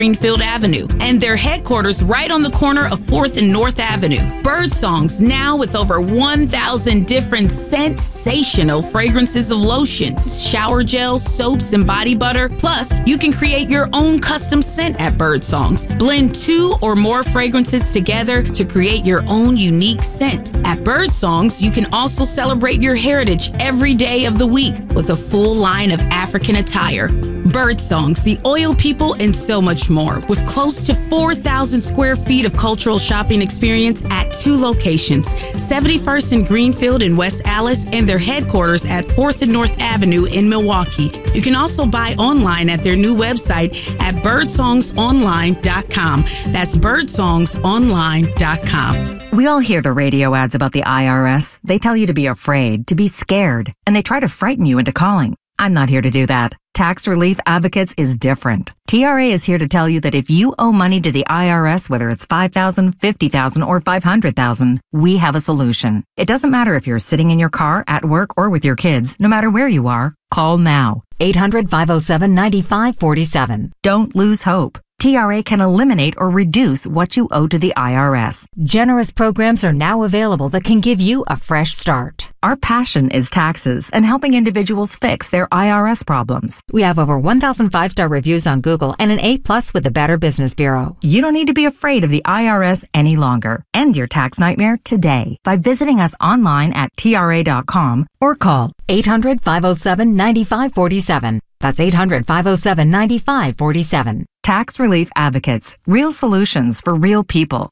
Greenfield Avenue, and their headquarters right on the corner of 4th and North Avenue. Birdsong's now with over 1,000 different sensational fragrances of lotions, shower gels, soaps, and body butter. Plus, you can create your own custom scent at Birdsong's. Blend 2 or more fragrances together to create your own unique scent. At Birdsong's, you can also celebrate your heritage every day of the week with a full line of African attire. Birdsong's, the Oil People, and so much more, with close to 4,000 square feet of cultural shopping experience at 2 locations, 71st and Greenfield in West Allis, and their headquarters at 4th and North Avenue in Milwaukee. You can also buy online at their new website at birdsongsonline.com. That's birdsongsonline.com. We all hear the radio ads about the IRS. They tell you to be afraid, to be scared, and they try to frighten you into calling. I'm not here to do that. Tax Relief Advocates is different. TRA is here to tell you that if you owe money to the IRS, whether it's $5,000, $50,000, or $500,000, we have a solution. It doesn't matter if you're sitting in your car, at work, or with your kids. No matter where you are, call now. 800-507-9547. Don't lose hope. TRA can eliminate or reduce what you owe to the IRS. Generous programs are now available that can give you a fresh start. Our passion is taxes and helping individuals fix their IRS problems. We have over 1,000 5-star reviews on Google and an A+ with the Better Business Bureau. You don't need to be afraid of the IRS any longer. End your tax nightmare today by visiting us online at TRA.com or call 800-507-9547. That's 800-507-9547. Tax Relief Advocates. Real solutions for real people.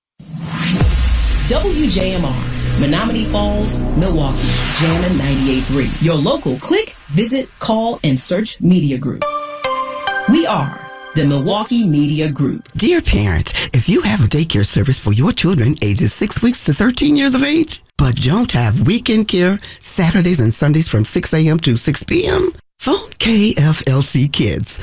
WJMR, Menominee Falls, Milwaukee, Jammin' 98.3. Your local click, visit, call, and search media group. We are the Milwaukee Media Group. Dear parents, if you have a daycare service for your children ages 6 weeks to 13 years of age, but don't have weekend care Saturdays and Sundays from 6 a.m. to 6 p.m., phone KFLC Kids,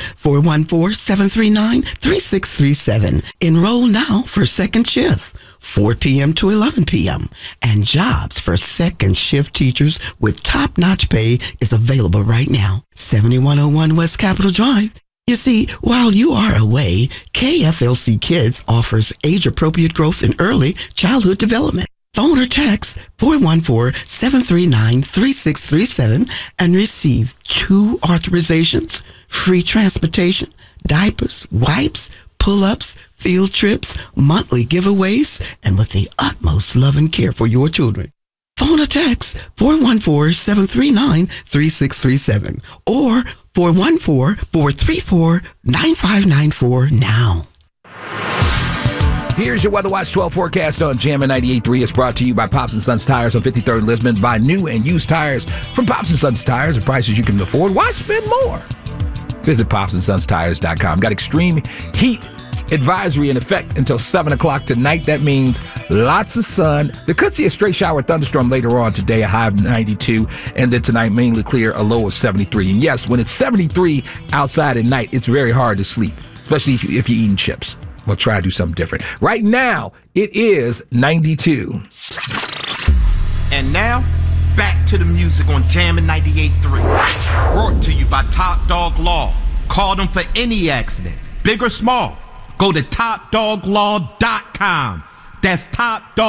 414-739-3637. Enroll now for second shift, 4 p.m. to 11 p.m. And jobs for second shift teachers with top-notch pay is available right now. 7101 West Capitol Drive. You see, while you are away, KFLC Kids offers age-appropriate growth in early childhood development. Phone or text 414-739-3637 and receive 2 authorizations, free transportation, diapers, wipes, pull-ups, field trips, monthly giveaways, and with the utmost love and care for your children. Phone or text 414-739-3637 or 414-434-9594 now. Here's your Weather Watch 12 forecast on Jammin' 98.3. It's brought to you by Pops & Sons Tires on 53rd Lisbon. Buy new and used tires from Pops & Sons Tires at prices you can afford. Why spend more? Visit popsandsonstires.com. Got extreme heat advisory in effect until 7 o'clock tonight. That means lots of sun. They could see a stray shower thunderstorm later on today, a high of 92. And then tonight, mainly clear, a low of 73. And yes, when it's 73 outside at night, it's very hard to sleep, especially if you're eating chips. We'll try to do something different. Right now, it is 92. And now, back to the music on Jammin' 98.3. Brought to you by Top Dog Law. Call them for any accident, big or small. Go to TopDogLaw.com. That's Top Dog.